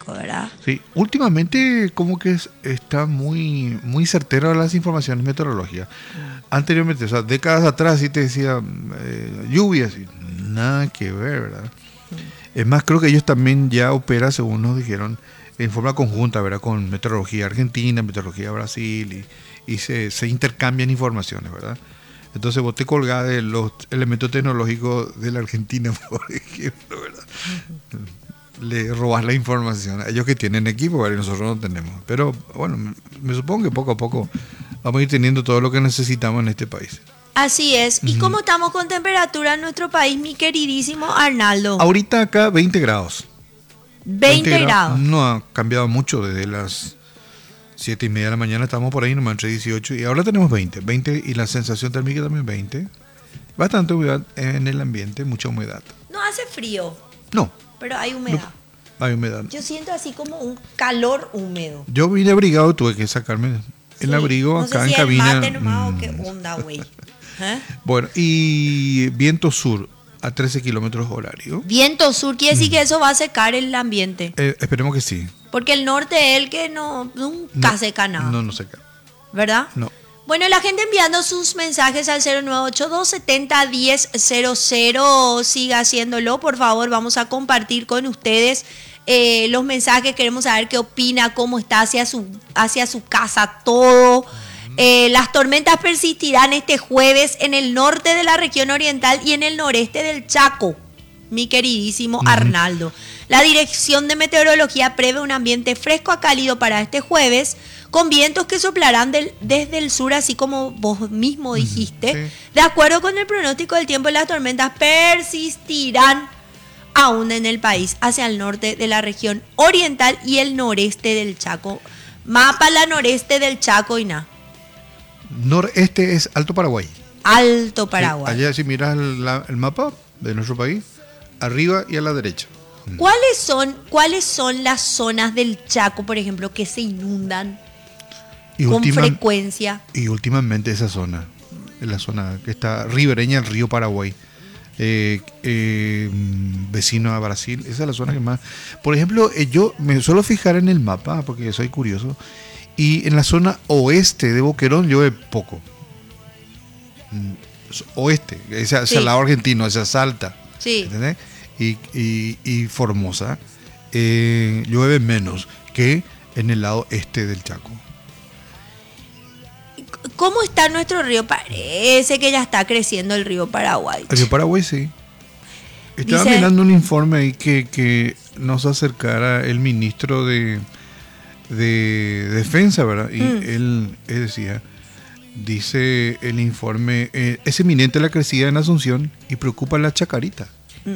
meteorológico, ¿verdad? Sí, últimamente como que está muy, muy certero a las informaciones meteorológicas. Anteriormente, o sea, décadas atrás sí te decía lluvias, y nada que ver, ¿verdad? Es más, creo que ellos también ya operan, según nos dijeron, en forma conjunta, ¿verdad? Con meteorología argentina, meteorología Brasil, y se intercambian informaciones, ¿verdad? Entonces vos te colgás de los elementos tecnológicos de la Argentina, por ejemplo, ¿verdad? Le robas la información a ellos que tienen equipo, ¿verdad? Y nosotros no tenemos. Pero bueno, me supongo que poco a poco vamos a ir teniendo todo lo que necesitamos en este país. Así es. ¿Y cómo estamos con temperatura en nuestro país, mi queridísimo Arnaldo? Ahorita acá 20 grados. 20 grados. No ha cambiado mucho desde las 7:30 de la mañana, estamos por ahí nomás entre 18 y ahora tenemos 20 y la sensación térmica también 20. Bastante humedad en el ambiente, mucha humedad. No hace frío, No, pero hay humedad. no hay humedad. Yo siento así como un calor húmedo. Yo vine abrigado, tuve que sacarme el abrigo no acá sé si en cabina. el mate nomás o qué onda, güey. ¿Eh? Bueno, y viento sur a 13 kilómetros horarios. Viento sur quiere decir que eso va a secar el ambiente. Esperemos que sí. Porque el norte es el que nunca seca nada. No seca. ¿Verdad? No. Bueno, la gente enviando sus mensajes al 098-270-1000, siga haciéndolo, por favor, vamos a compartir con ustedes los mensajes, queremos saber qué opina, cómo está hacia su casa todo. Las tormentas persistirán este jueves en el norte de la región oriental y en el noreste del Chaco, mi queridísimo Arnaldo. La Dirección de Meteorología prevé un ambiente fresco a cálido para este jueves, con vientos que soplarán desde el sur, así como vos mismo dijiste. Sí. De acuerdo con el pronóstico del tiempo, las tormentas persistirán aún en el país, hacia el norte de la región oriental y el noreste del Chaco. Mapa la noreste del Chaco y nada. Noreste es Alto Paraguay. Alto Paraguay. Sí, allá si miras el mapa de nuestro país, arriba y a la derecha. ¿Cuáles son las zonas del Chaco, por ejemplo, que se inundan con frecuencia? Y últimamente esa zona, es la zona que está ribereña al río Paraguay, vecino a Brasil, esa es la zona que más... Por ejemplo, yo me suelo fijar en el mapa, porque soy curioso, y en la zona oeste de Boquerón llueve poco. Oeste, hacia el lado argentino, hacia Salta, sí. ¿Entendés? Y Formosa, llueve menos que en el lado este del Chaco. ¿Cómo está nuestro río? Parece que ya está creciendo el río Paraguay. El río Paraguay, sí. Estaba mirando un informe ahí que nos acercara el ministro de Defensa, ¿verdad? Y él decía, dice el informe, es eminente la crecida en Asunción y preocupa la chacarita.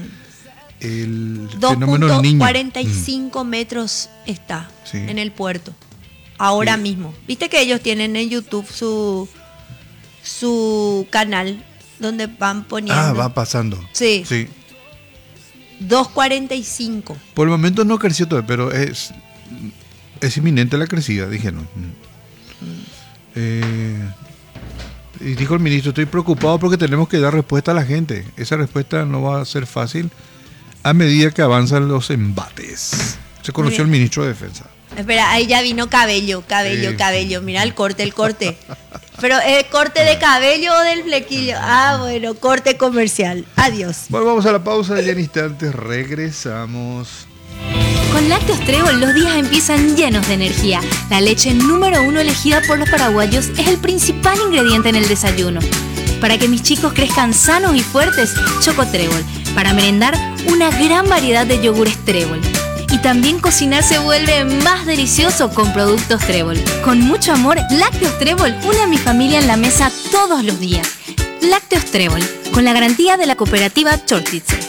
El fenómeno Niño. 2.45 metros está en el puerto. Ahora mismo. Viste que ellos tienen en YouTube su canal donde van poniendo. Va pasando. Sí. 2.45. Por el momento no creció todo, pero es inminente la crecida, dijeron. Y dijo el ministro, estoy preocupado porque tenemos que dar respuesta a la gente. Esa respuesta no va a ser fácil a medida que avanzan los embates. Se conoció el ministro de Defensa. Espera, ahí ya vino cabello. Mira el corte. Pero ¿es corte de cabello o del flequillo? Bueno, corte comercial. Adiós. Bueno, vamos a la pausa y en instantes regresamos. Con Lácteos Trébol los días empiezan llenos de energía. La leche número 1 elegida por los paraguayos es el principal ingrediente en el desayuno. Para que mis chicos crezcan sanos y fuertes, Choco Trébol. Para merendar, una gran variedad de yogures Trébol. Y también cocinar se vuelve más delicioso con productos Trébol. Con mucho amor, Lácteos Trébol une a mi familia en la mesa todos los días. Lácteos Trébol, con la garantía de la cooperativa Chortitze.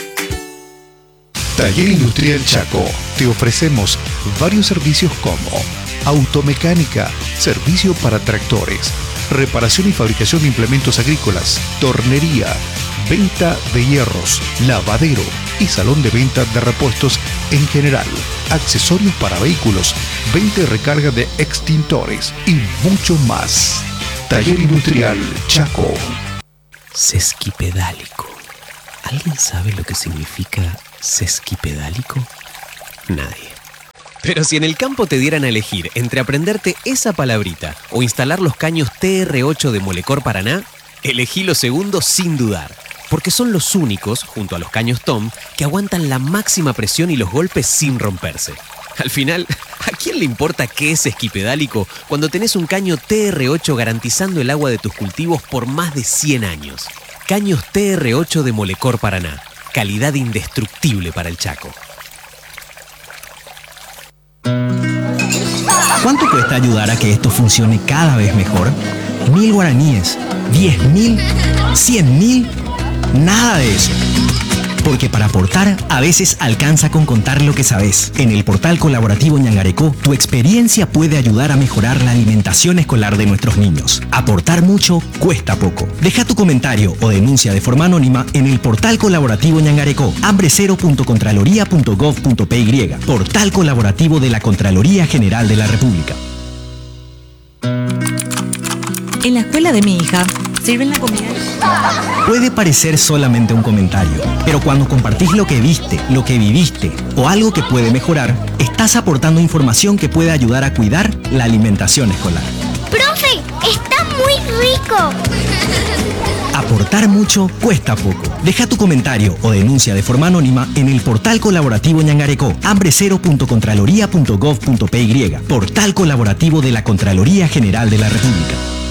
Taller Industrial Chaco. Te ofrecemos varios servicios como automecánica, servicio para tractores, reparación y fabricación de implementos agrícolas, tornería, venta de hierros, lavadero y salón de venta de repuestos en general, accesorios para vehículos, venta y recarga de extintores y mucho más. Taller Industrial Chaco. Sesquipedálico. ¿Alguien sabe lo que significa sesquipedálico? Nadie. Pero si en el campo te dieran a elegir entre aprenderte esa palabrita o instalar los caños TR8 de Molecor Paraná, elegí lo segundo sin dudar, porque son los únicos, junto a los caños Tom, que aguantan la máxima presión y los golpes sin romperse. Al final, ¿a quién le importa qué es esquipedálico cuando tenés un caño TR8 garantizando el agua de tus cultivos por más de 100 años? Caños TR8 de Molecor Paraná. Calidad indestructible para el Chaco. ¿Cuánto cuesta ayudar a que esto funcione cada vez mejor? 1.000 guaraníes, 10.000, 100.000, nada de eso. Porque para aportar, a veces alcanza con contar lo que sabes. En el portal colaborativo Ñangarecó, tu experiencia puede ayudar a mejorar la alimentación escolar de nuestros niños. Aportar mucho cuesta poco. Deja tu comentario o denuncia de forma anónima en el portal colaborativo Ñangarecó, hambrecero.contraloría.gov.py, portal colaborativo de la Contraloría General de la República. En la escuela de mi hija, ¿sirven la comida? Puede parecer solamente un comentario, pero cuando compartís lo que viste, lo que viviste o algo que puede mejorar, estás aportando información que puede ayudar a cuidar la alimentación escolar. ¡Profe! ¡Está muy rico! Aportar mucho cuesta poco. Deja tu comentario o denuncia de forma anónima en el portal colaborativo Ñangarecó, hambrecero.contraloría.gov.py, portal colaborativo de la Contraloría General de la República.